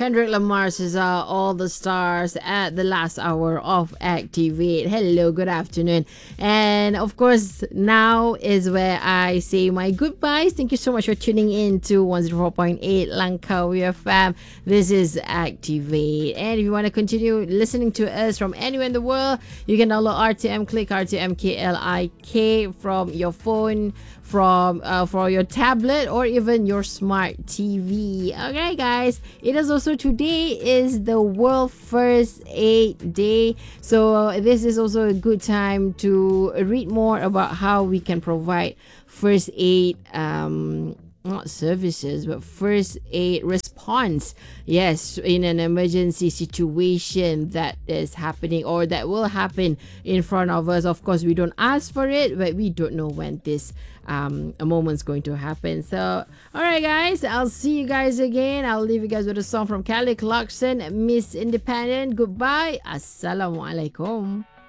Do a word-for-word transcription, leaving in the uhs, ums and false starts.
Kendrick Lamar says uh, all the stars at the last hour of Activate. Hello, good afternoon. And of course, now is where I say my goodbyes. Thank you so much for tuning in to one oh four point eight Langkawi F M. This is Activate. And if you want to continue listening to us from anywhere in the world, you can download R T M Click, R T M K L I K from your phone, from uh, for your tablet, or even your smart T V. Okay, guys, it is also today is the World First Aid Day, so uh, this is also a good time to read more about how we can provide first aid um not services but first aid response, yes, in an emergency situation that is happening or that will happen in front of us. Of course, we don't ask for it, but we don't know when this um a moment's going to happen. So all right, guys, I'll see you guys again. I'll leave you guys with a song from Kelly Clarkson, Miss Independent. Goodbye. Assalamualaikum.